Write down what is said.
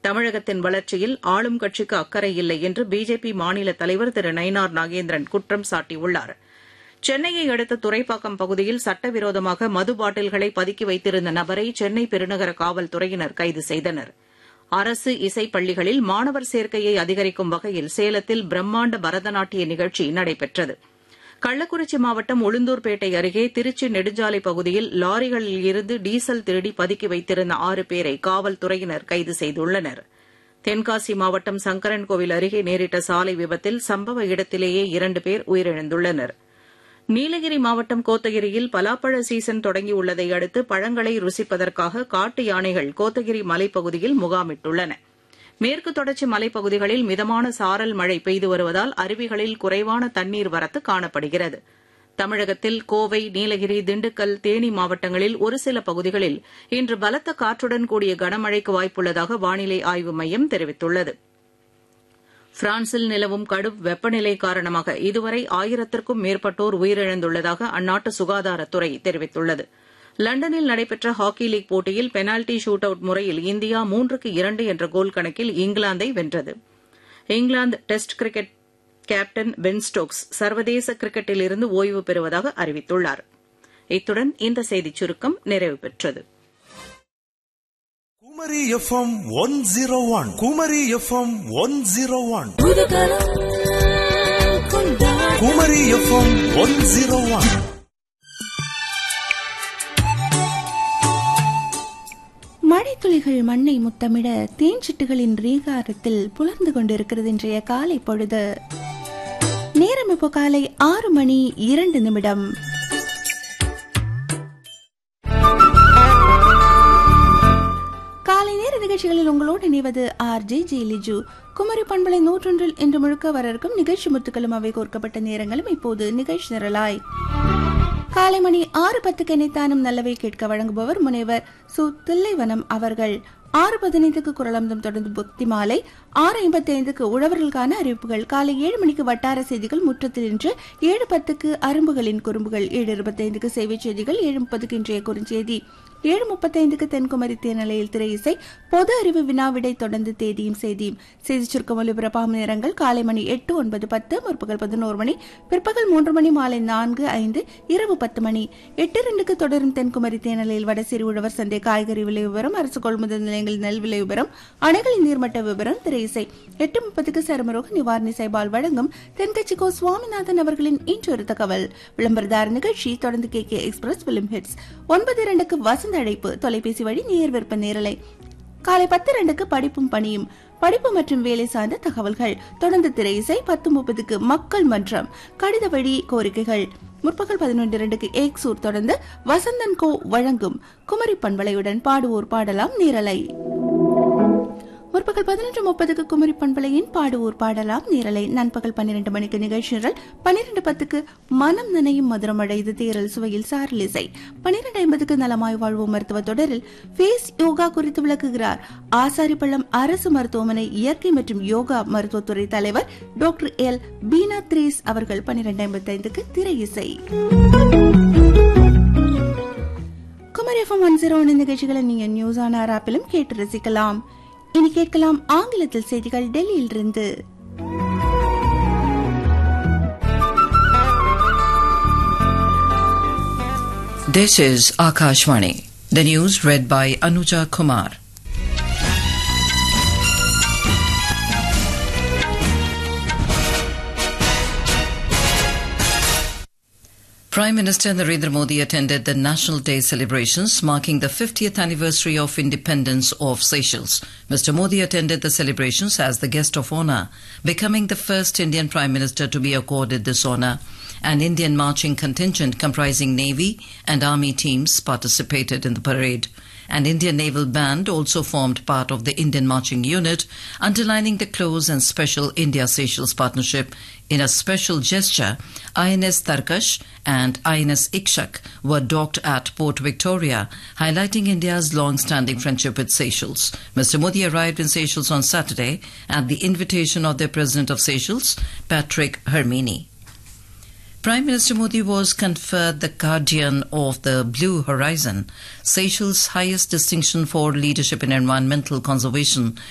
தமிழகத்தின் வளர்ச்சியில் ஆளும் கட்சிக்கு அக்கறை இல்லை என்று பிஜேபி மாநில தலைவர் திரு நயினார் நாகேந்திரன் குற்றம் சாட்டியுள்ளார். சென்னையை அடுத்த துறைப்பாக்கம் பகுதியில் சட்டவிரோதமாக மது பாட்டில்களை பதுக்கி வைத்திருந்த நபரை சென்னை பெருநகர காவல்துறையினர் கைது செய்தனர். அரசு இசைப்பள்ளிகளில் மாணவர் சேர்க்கையை அதிகரிக்கும் வகையில் சேலத்தில் பிரம்மாண்ட பரதநாட்டிய நிகழ்ச்சி நடைபெற்றது. கள்ளக்குறிச்சி மாவட்டம் உளுந்தூர்பேட்டை அருகே திருச்சி நெடுஞ்சாலை பகுதியில் லாரிகளில் இருந்து டீசல் திருடி பதுக்கி வைத்திருந்த 6 பேரை காவல்துறையினர் கைது செய்துள்ளனர். தென்காசி மாவட்டம் சங்கரன்கோவில் அருகே நேரிட்ட சாலை விபத்தில் சம்பவ இடத்திலேயே 2 பேர் உயிரிழந்துள்ளனர். நீலகிரி மாவட்டம் கோத்தகிரியில் பலாப்பழ சீசன் தொடங்கியுள்ளதை அடுத்து பழங்களை ருசிப்பதற்காக காட்டு யானைகள் கோத்தகிரி மலைப்பகுதியில் முகாமிட்டுள்ளன. மேற்கு தொடர்ச்சி மலைப்பகுதிகளில் மிதமான சாரல் மழை பெய்து வருவதால் அருவிகளில் குறைவான தண்ணீர் வரத்து காணப்படுகிறது. தமிழகத்தில் கோவை, நீலகிரி, திண்டுக்கல், தேனி மாவட்டங்களில் ஒரு சில பகுதிகளில் இன்று பலத்த காற்றுடன் கூடிய கனமழைக்கு வாய்ப்புள்ளதாக வானிலை ஆய்வு மையம் தெரிவித்துள்ளது. பிரான்சில் நிலவும் கடும் வெப்பநிலை காரணமாக இதுவரை 1000க்கும் மேற்பட்டோர் உயிரிழந்துள்ளதாக அந்நாட்டு சுகாதாரத்துறை தெரிவித்துள்ளது. லண்டனில் நடைபெற்ற ஹாக்கி லீக் போட்டியில் பெனால்டி ஷூட் அவுட் முறையில் இந்தியா 3-2 என்ற கோல் கணக்கில் இங்கிலாந்தை வென்றது. England test cricket captain Ben Stokes சர்வதேச கிரிக்கெட்டிலிருந்து ஓய்வு பெறுவதாக அறிவித்துள்ளார். இத்துடன் இந்த செய்திச் சுருக்கம் நிறைவு பெற்றது. Kumari FM 101. Kumari FM 101. Kumari FM 101. மழைத்துளிகள் மண்ணை முத்தமிட தேன்சிட்டுகளின் ரீகாரத்தில் புலர்ந்து கொண்டிருக்கிறது இன்றைய காலை பொழுது. நேரம் இப்போ காலை 6:02. காலை நேர நிகழ்ச்சிகளில் உங்களோடு இணைவது RJ ஜெயலிஜு. குமரி பண்பலை 101 இன்று முழுக்க வர இருக்கும் நிகழ்ச்சி முத்துக்களும் அவை கோர்க்கப்பட்ட நேரங்களும் இப்போது நிகழ்ச்சி நிரலாய். காலை மணி 6:10 இணைத்தானும் நல்லவை கேட்க வழங்குபவர் முனைவர் சு. தில்லைவனம் அவர்கள். 6:15 குரலம்தம் தொடர்ந்து பக்தி மாலை. 6:55 உழவர்களுக்கான அறிவிப்புகள். காலை 7 மணிக்கு வட்டார செய்திகள் முற்றத்தில் இன்று. 7:10 அரும்புகளின் குறும்புகள். 7:25 சேவை செய்திகள். 7:30 இன்றைய குறுஞ்செய்தி. 7:35 தென்குமரி தேனிலையில் திரை இசை. பொது அறிவு வினாவிடை தொடர்ந்து தேதியும் செய்தியும். செய்தி சுருக்கம் ஒலிபரப்பாகும் நேரங்கள் காலை மணி 8, 9, 10, முற்பகல் 11 மணி, பிற்பகல் 3 மணி, மாலை 4, 5, இரவு 10 மணி. 8:02 தொடரும் தென்குமரி தேனிலையில் வடசேரி உழவர் சந்தை காய்கறி விலை விவரம், அரசு கொள்முதல் நிலையங்களில் நெல் விலை விவரம், அணைகளின் நீர்மட்ட விவரம், திரை இசை. 8:30 சருமரோக நிவாரணி சைபால் வழங்கும் தென்கட்சிக்கோ சுவாமிநாதன் அவர்களின் இன்றொரு தகவல். விளம்பரதார நிகழ்ச்சி தொடர்ந்து KK எக்ஸ்பிரஸ் பிலிம் ஹிட்ஸ். 9:02 வசந்த அழைப்பு தொலைபேசி வழி நேர் விற்ப நேரலை. காலை 10:02 படிப்பும் பணியும், படிப்பு மற்றும் வேலை சார்ந்த தகவல்கள். தொடர்ந்து திரை இசை. 10:30 மக்கள் மன்றம், கடித வழி கோரிக்கைகள். முற்பகல் 11:02 ஏக்சூர் தொடர்ந்து வசந்தன் கோ வழங்கும் குமரி பண்பலையுடன் பாடுவோர் பாடலாம் நேரலை. முற்பகல் 11:30 குமரி பண்பலையின் பாடுவோர் பாடலாம் நேரலை. நண்பகல் 12 மணிக்கு நிகழ்ச்சி நிரல். 12:10 மனம் நனையும் மதுரமழை, இது தேரல் சுவையில் சாரல் இசை. 12:50 நலமாய் வாழ்வோம் மருத்துவ தொடரில் ஃபேஸ் யோகா குறித்து விளக்குகிறார் ஆசாரிப்பள்ளம் அரசு மருத்துவமனை இயற்கை மற்றும் யோகா மருத்துவத்துறை தலைவர் டாக்டர் எல். பீனா த்ரேஸ் அவர்கள். 12:55 திரை இசை. குமரி FM 101 நிகழ்ச்சிகளை நீங்க நியூஸ் ஆன் ஏர் ஆப்பிலும் கேட்டு ரசிக்கலாம். இனி கேட்கலாம் ஆங்கிலத்தில் செய்திகள் டெல்லியிலிருந்து. This is Akashvani. The news read by Anuja Kumar. Prime Minister Narendra Modi attended the National Day celebrations marking the 50th anniversary of independence of Seychelles. Mr. Modi attended the celebrations as the guest of honor, becoming the first Indian Prime Minister to be accorded this honor. An Indian marching contingent comprising Navy and Army teams participated in the parade. An Indian naval band also formed part of the Indian marching unit, underlining the close and special India-Seychelles partnership. In a special gesture, INS Tarkash and INS Ikshak were docked at Port Victoria, highlighting India's long-standing friendship with Seychelles. Mr. Modi arrived in Seychelles on Saturday at the invitation of their President of Seychelles, Patrick Hermini. Prime Minister Modi was conferred the Guardian of the Blue Horizon, Seychelles' highest distinction for leadership in environmental conservation,